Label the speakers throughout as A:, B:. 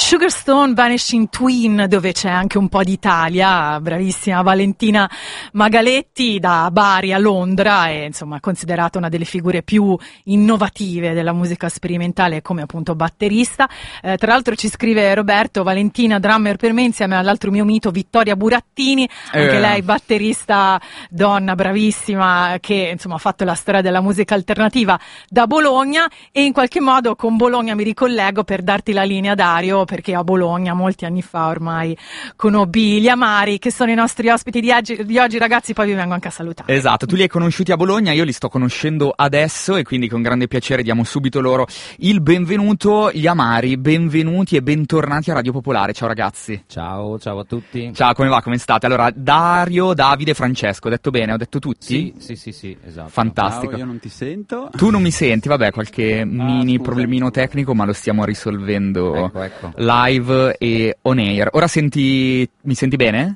A: Sugarstone Vanishing Twin, dove c'è anche un po' d'Italia, bravissima Valentina Magaletti da Bari a Londra, e insomma considerata una delle figure più innovative della musica sperimentale come appunto batterista. Tra l'altro ci scrive Roberto: Valentina drummer per me insieme all'altro mio mito Vittoria Burattini, anche lei batterista donna bravissima che insomma ha fatto la storia della musica alternativa da Bologna, e in qualche modo con Bologna mi ricollego per darti la linea, Dario, perché a Bologna molti anni fa ormai conobbi gli Amari, che sono i nostri ospiti di oggi, ragazzi, poi vi vengo anche a salutare.
B: Esatto, tu li hai conosciuti a Bologna, io li sto conoscendo adesso e quindi con grande piacere diamo subito loro il benvenuto. Gli Amari, benvenuti e bentornati a Radio Popolare. Ciao ragazzi.
C: Ciao a tutti.
B: Ciao, come va, come state? Allora, Dario, Davide, Francesco, ho detto bene? Ho detto tutti?
C: Sì, esatto.
B: Fantastico.
D: Ciao, io non ti sento.
B: Tu non mi senti? Vabbè, qualche mini problemino tecnico, ma lo stiamo risolvendo
C: Ecco.
B: live e on air. Ora mi senti bene?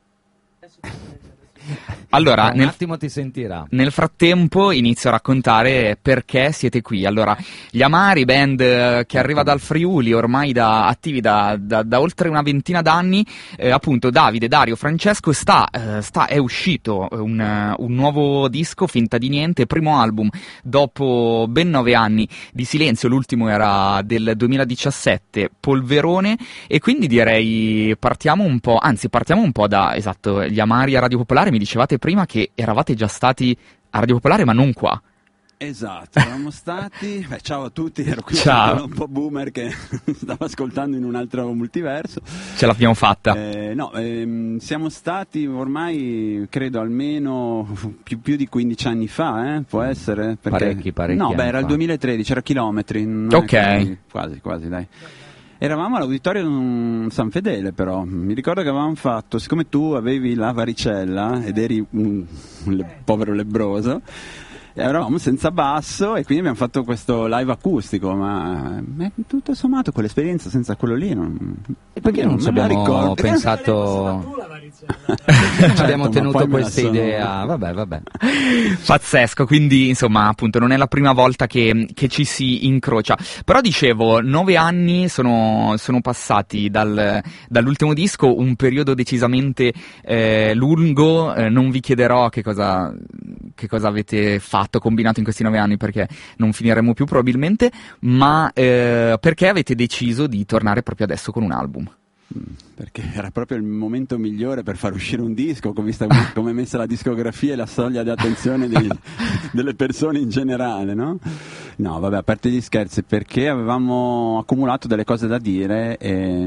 B: Allora,
C: un attimo ti sentirà.
B: Nel frattempo inizio a raccontare perché siete qui. Allora, gli Amari, band che arriva dal Friuli, ormai attivi da oltre una ventina d'anni, appunto Davide, Dario, Francesco, è uscito un nuovo disco, Finta di Niente, primo album dopo ben 9 anni di silenzio, l'ultimo era del 2017, Polverone, e quindi direi partiamo un po' da, esatto, gli Amari a Radio Popolare. Mi dicevate prima che eravate già stati a Radio Popolare, ma non qua.
D: Esatto, eravamo stati. Ciao a tutti, ero qui un po' boomer che stavo ascoltando in un altro multiverso.
B: Ce l'abbiamo fatta.
D: Siamo stati ormai, credo, almeno più di 15 anni fa, può essere?
C: Parecchi.
D: No, era il 2013, era chilometri.
B: Ok.
D: Quasi, dai. Eravamo all'auditorio San Fedele, però mi ricordo che avevamo fatto, siccome tu avevi la varicella ed eri un povero lebbroso, eravamo senza basso e quindi abbiamo fatto questo live acustico, ma tutto sommato quell'esperienza senza quello lì
C: perché non ci abbiamo pensato? Ci abbiamo tenuto questa idea, vabbè.
B: Pazzesco, quindi insomma appunto non è la prima volta che ci si incrocia, però dicevo 9 anni sono passati dall'ultimo disco, un periodo decisamente lungo. Non vi chiederò che cosa avete fatto, combinato in questi 9 anni, perché non finiremo più probabilmente, ma perché avete deciso di tornare proprio adesso con un album?
D: Perché era proprio il momento migliore per far uscire un disco, come è messa la discografia e la soglia di attenzione delle persone in generale, no? No, vabbè, a parte gli scherzi, perché avevamo accumulato delle cose da dire e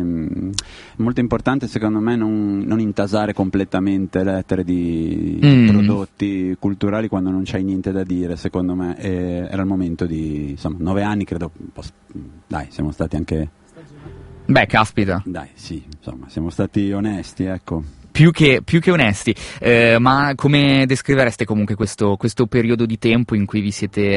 D: è molto importante secondo me non intasare completamente l'etere di prodotti culturali quando non c'hai niente da dire, secondo me. Era il momento di, insomma, 9 anni credo, dai, siamo stati anche...
B: Beh, caspita.
D: Dai, sì, insomma, siamo stati onesti, ecco.
B: Più che onesti, ma come descrivereste comunque questo periodo di tempo in cui vi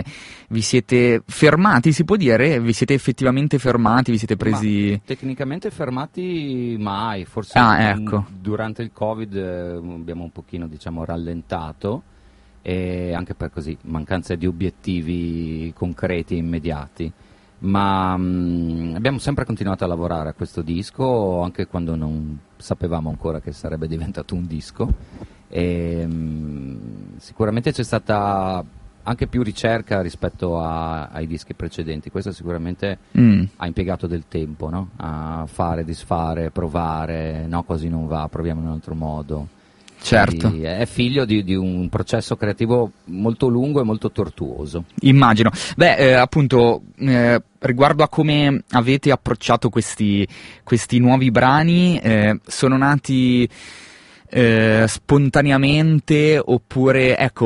B: siete fermati, si può dire? Vi siete effettivamente fermati, vi siete presi...
C: Ma tecnicamente fermati mai, forse
B: ecco.
C: Durante il Covid abbiamo un pochino, diciamo, rallentato, e anche per così mancanza di obiettivi concreti e immediati. Ma abbiamo sempre continuato a lavorare a questo disco, anche quando non sapevamo ancora che sarebbe diventato un disco, e sicuramente c'è stata anche più ricerca rispetto ai dischi precedenti. Questo sicuramente ha impiegato del tempo, no? A fare, disfare, provare, no, così non va, proviamo in un altro modo.
B: Certo.
C: Quindi è figlio di un processo creativo molto lungo e molto tortuoso.
B: Immagino. Beh, appunto, riguardo a come avete approcciato questi nuovi brani, sono nati spontaneamente oppure, ecco,